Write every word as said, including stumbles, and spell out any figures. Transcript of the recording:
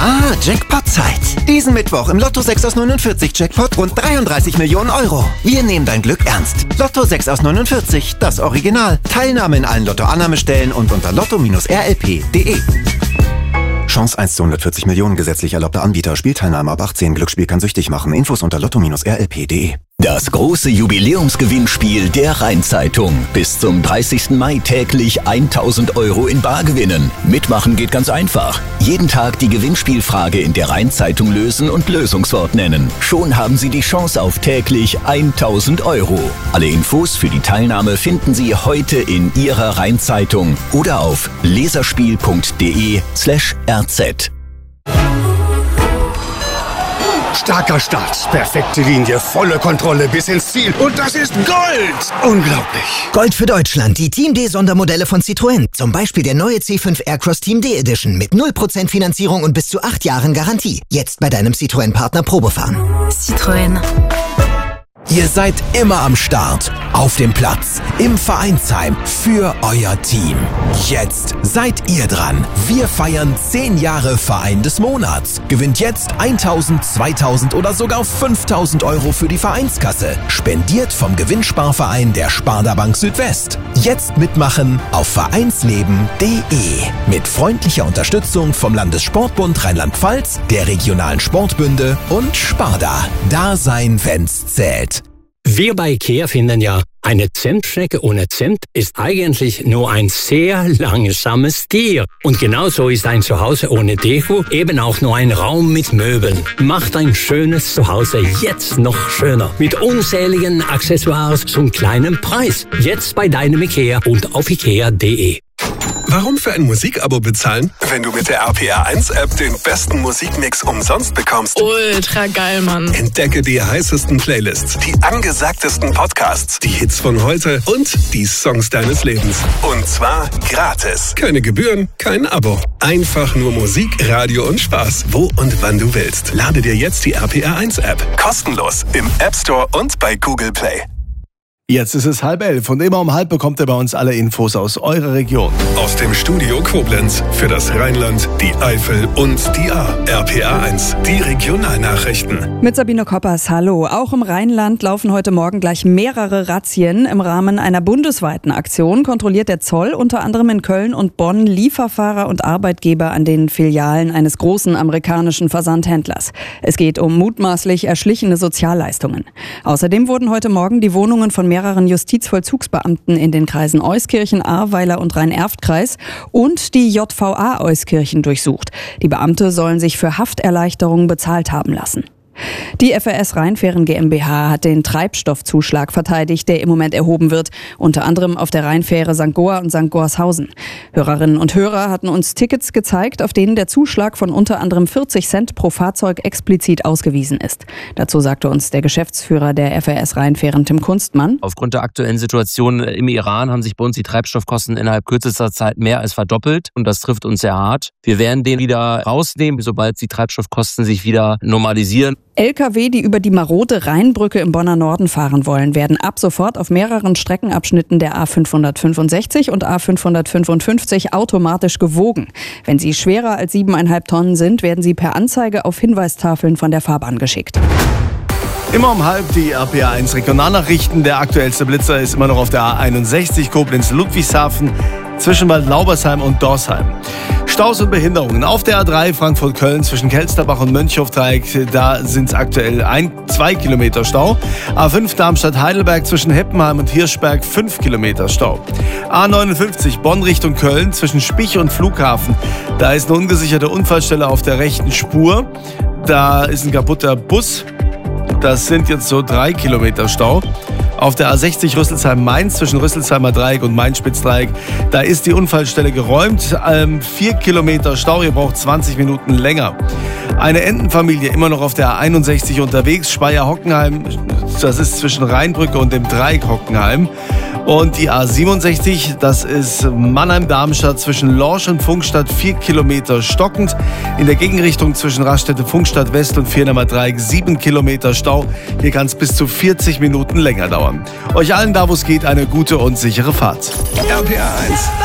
Ah, Jackpot-Zeit. Diesen Mittwoch im Lotto sechs aus neunundvierzig Jackpot rund dreiunddreißig Millionen Euro. Wir nehmen dein Glück ernst. Lotto sechs aus neunundvierzig, das Original. Teilnahme in allen Lotto-Annahmestellen und unter lotto R L P punkt de. Chance eins zu hundertvierzig Millionen, gesetzlich erlaubter Anbieter. Spielteilnahme ab achtzehn. Glücksspiel kann süchtig machen. Infos unter lotto R L P punkt de. Das große Jubiläumsgewinnspiel der Rhein-Zeitung. Bis zum dreißigsten Mai täglich tausend Euro in Bar gewinnen. Mitmachen geht ganz einfach. Jeden Tag die Gewinnspielfrage in der Rhein-Zeitung lösen und Lösungswort nennen. Schon haben Sie die Chance auf täglich tausend Euro. Alle Infos für die Teilnahme finden Sie heute in Ihrer Rhein-Zeitung oder auf leserspiel punkt de slash r z. Starker Start, perfekte Linie, volle Kontrolle bis ins Ziel. Und das ist Gold! Unglaublich! Gold für Deutschland, die Team D Sondermodelle von Citroën. Zum Beispiel der neue C fünf Aircross Team D Edition mit null Prozent Finanzierung und bis zu acht Jahren Garantie. Jetzt bei deinem Citroën-Partner Probefahren. Citroën. Ihr seid immer am Start, auf dem Platz, im Vereinsheim, für euer Team. Jetzt seid ihr dran. Wir feiern zehn Jahre Verein des Monats. Gewinnt jetzt tausend, zweitausend oder sogar fünftausend Euro für die Vereinskasse. Spendiert vom Gewinnsparverein der Sparda Bank Südwest. Jetzt mitmachen auf vereinsleben punkt de. Mit freundlicher Unterstützung vom Landessportbund Rheinland-Pfalz, der regionalen Sportbünde und Sparda. Da sein, wenn's zählt. Wir bei IKEA finden ja, eine Zimtschnecke ohne Zimt ist eigentlich nur ein sehr langsames Tier. Und genauso ist ein Zuhause ohne Deko eben auch nur ein Raum mit Möbeln. Macht ein schönes Zuhause jetzt noch schöner. Mit unzähligen Accessoires zum kleinen Preis. Jetzt bei deinem IKEA und auf ikea punkt de. Warum für ein Musikabo bezahlen, wenn du mit der R P R eins App den besten Musikmix umsonst bekommst? Ultra geil, Mann. Entdecke die heißesten Playlists, die angesagtesten Podcasts, die Hits von heute und die Songs deines Lebens. Und zwar gratis. Keine Gebühren, kein Abo. Einfach nur Musik, Radio und Spaß. Wo und wann du willst. Lade dir jetzt die R P R eins App. Kostenlos im App Store und bei Google Play. Jetzt ist es halb elf und immer um halb bekommt ihr bei uns alle Infos aus eurer Region. Aus dem Studio Koblenz für das Rheinland, die Eifel und die A. R P R eins, die Regionalnachrichten. Mit Sabine Koppers, hallo. Auch im Rheinland laufen heute Morgen gleich mehrere Razzien. Im Rahmen einer bundesweiten Aktion kontrolliert der Zoll unter anderem in Köln und Bonn Lieferfahrer und Arbeitgeber an den Filialen eines großen amerikanischen Versandhändlers. Es geht um mutmaßlich erschlichene Sozialleistungen. Außerdem wurden heute Morgen die Wohnungen von mehreren Justizvollzugsbeamten in den Kreisen Euskirchen, Ahrweiler und Rhein-Erft-Kreis und die J V A Euskirchen durchsucht. Die Beamte sollen sich für Hafterleichterungen bezahlt haben lassen. Die F A S Rheinfähren GmbH hat den Treibstoffzuschlag verteidigt, der im Moment erhoben wird, unter anderem auf der Rheinfähre Sankt Goar und Sankt Goarshausen. Hörerinnen und Hörer hatten uns Tickets gezeigt, auf denen der Zuschlag von unter anderem vierzig Cent pro Fahrzeug explizit ausgewiesen ist. Dazu sagte uns der Geschäftsführer der F A S Rheinfähren, Tim Kunstmann. Aufgrund der aktuellen Situation im Iran haben sich bei uns die Treibstoffkosten innerhalb kürzester Zeit mehr als verdoppelt und das trifft uns sehr hart. Wir werden den wieder rausnehmen, sobald die Treibstoffkosten sich wieder normalisieren. L K W, die über die marode Rheinbrücke im Bonner Norden fahren wollen, werden ab sofort auf mehreren Streckenabschnitten der A fünfhundertfünfundsechzig und A fünfhundertfünfundfünfzig automatisch gewogen. Wenn sie schwerer als siebeneinhalb Tonnen sind, werden sie per Anzeige auf Hinweistafeln von der Fahrbahn geschickt. Immer um halb die R P R eins Regionalnachrichten. Der aktuellste Blitzer ist immer noch auf der A einundsechzig Koblenz-Ludwigshafen zwischen Bad Laubersheim und Dorsheim. Staus und Behinderungen auf der A drei Frankfurt-Köln zwischen Kelsterbach und Mönchhofdreieck. Da sind es aktuell ein, zwei Kilometer Stau. A fünf Darmstadt-Heidelberg zwischen Heppenheim und Hirschberg fünf Kilometer Stau. A neunundfünfzig Bonn Richtung Köln zwischen Spich und Flughafen. Da ist eine ungesicherte Unfallstelle auf der rechten Spur. Da ist ein kaputter Bus. Das sind jetzt so drei Kilometer Stau. Auf der A sechzig Rüsselsheim-Mainz zwischen Rüsselsheimer Dreieck und Main-Spitzdreieck, da ist die Unfallstelle geräumt. Ähm, vier Kilometer Stau, ihr braucht zwanzig Minuten länger. Eine Entenfamilie immer noch auf der A einundsechzig unterwegs, Speyer-Hockenheim, das ist zwischen Rheinbrücke und dem Dreieck Hockenheim. Und die A siebenundsechzig, das ist Mannheim-Darmstadt zwischen Lorsch und Funkstadt, vier Kilometer stockend. In der Gegenrichtung zwischen Raststätte Funkstadt West und Viernheimer Dreieck, sieben Kilometer Stau. Hier kann es bis zu vierzig Minuten länger dauern. Euch allen da, wo es geht, eine gute und sichere Fahrt. R P R eins.